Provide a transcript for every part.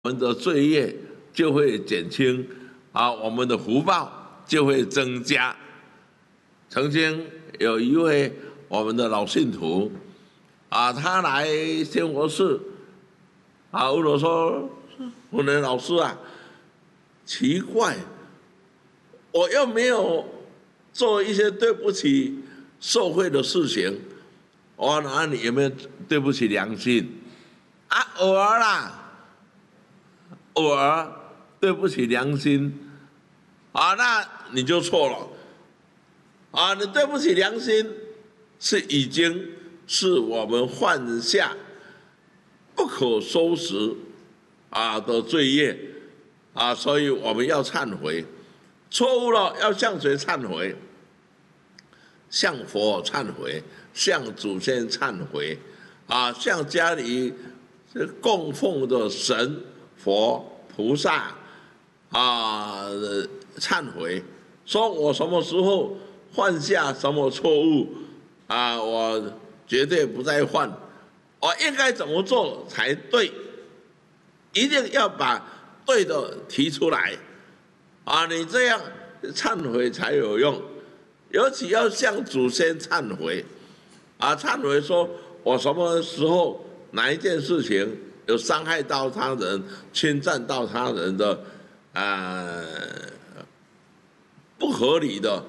我们的罪业就会减轻，我们的福报就会增加。曾经有一位我们的老信徒，他来仙佛寺，问我说：“我的老师啊，奇怪，我又没有做一些对不起社会的事情，那你有没有对不起良心？偶尔啦。”偶尔对不起良心，那你就错了，你对不起良心，已经是我们犯下不可收拾的罪业所以我们要忏悔，错误了要向谁忏悔？向佛忏悔，向祖先忏悔，向家里供奉的神佛菩萨忏悔，说我什么时候犯下什么错误我绝对不再犯，我应该怎么做才对？一定要把对的提出来你这样忏悔才有用，尤其要向祖先忏悔忏悔说我什么时候哪一件事情有伤害到他人、侵占到他人的不合理的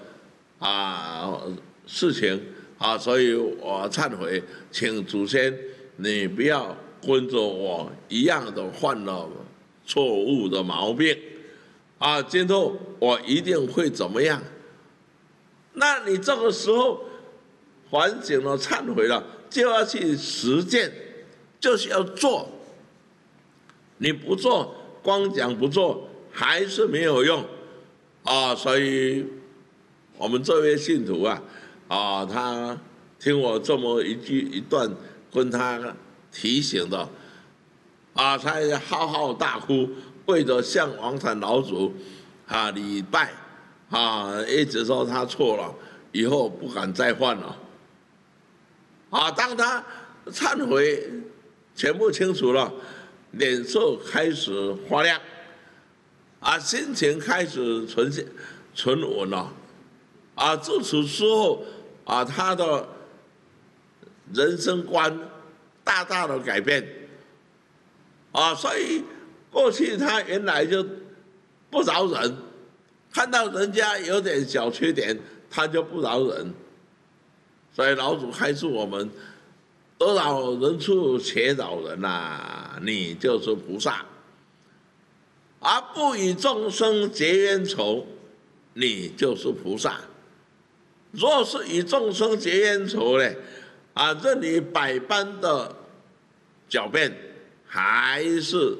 事情所以我忏悔，请祖先你不要跟着我一样的犯了错误的毛病今后我一定会怎么样？那你这个时候反省了、忏悔了，就要去实践，就是要做。你不做，光讲不做还是没有用所以我们这位信徒他听我这么一段跟他提醒的才嚎啕大哭，为着向王禅老祖礼拜一直说他错了，以后不敢再犯了当他忏悔全部清楚了，脸色开始发亮心情开始存稳了自此之后他的人生观大大的改变所以过去他原来就不饶人，看到人家有点小缺点他就不饶人，所以老祖开示我们：得饶人处且饶人你就是菩萨；而不与众生结冤仇，你就是菩萨。若是与众生结冤仇呢，任你百般的狡辩，还是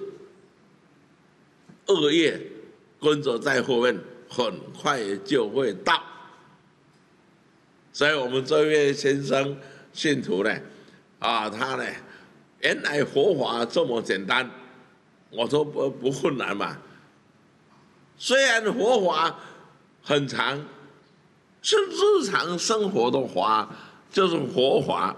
恶业跟着在后面，很快就会到。所以我们这位先生信徒呢，他呢，原来佛法这么简单，我说不困难嘛。虽然佛法很长，是日常生活的法，就是佛法。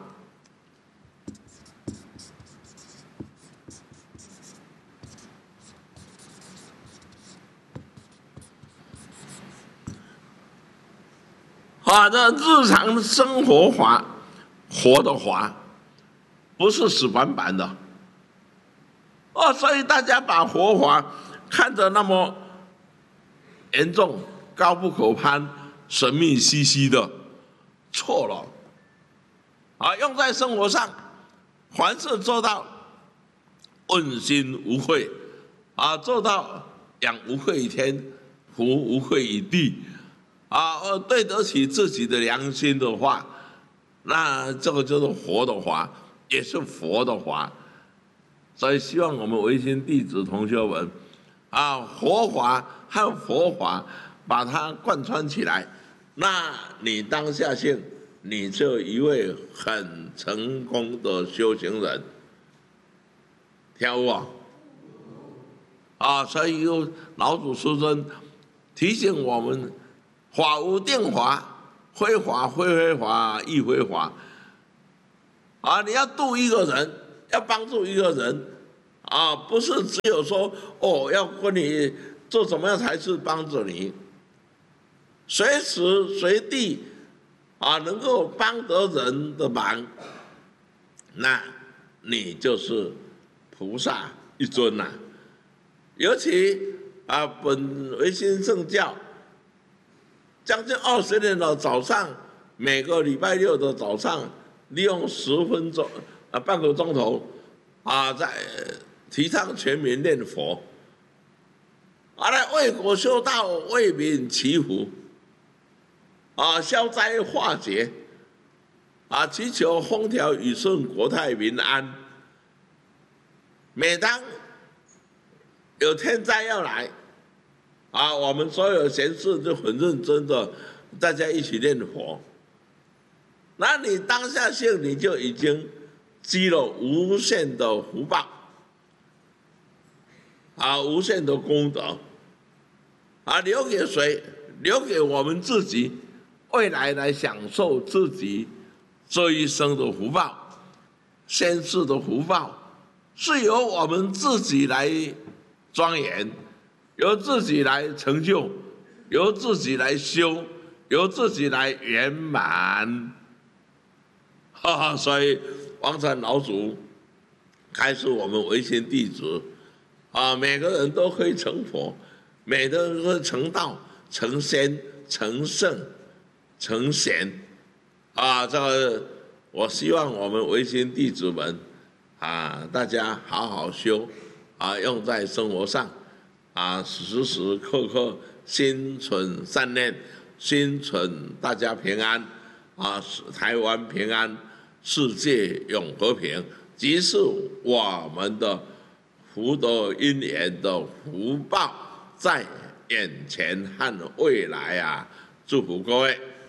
这日常生活法，活的法，不是死板板的。所以大家把佛法看得那么严重、高不可攀、神秘兮兮的，错了。用在生活上，凡事做到问心无愧，做到养无愧于天，福无愧于地。对得起自己的良心的话，那这个就是活的法，也是佛的法。所以希望我们唯心弟子同学们，佛法和佛法把它贯穿起来，那你当下性，你就一位很成功的修行人。听有所以有老祖师尊提醒我们。法无定法，非法非法亦非法。你要度一个人，要帮助一个人， 不是只有说哦要跟你做怎么样才是帮助你，随时随地能够帮得人的忙，那你就是菩萨一尊呐。尤其本维新圣教将近20年的早上，每个礼拜六的早上，利用10分钟半个钟头在提倡全民念佛，来为国修道，为民祈福，消灾化解，祈求风调雨顺，国泰民安。每当有天灾要来，我们所有贤士就很认真的，大家一起念佛。那你当下性你就已经积了无限的福报，无限的功德，留给谁？留给我们自己，未来来享受自己这一生的福报。先世的福报是由我们自己来庄严，由自己来成就，由自己来修，由自己来圆满。所以王禅老祖开示我们维新弟子，每个人都可以成佛，每个人都可以成道、成仙、成圣、成贤。这个我希望我们维新弟子们大家好好修，用在生活上，时时刻刻心存善念，心存大家平安，台湾平安，世界永和平，即是我们的福德因缘的福报在眼前和未来祝福各位。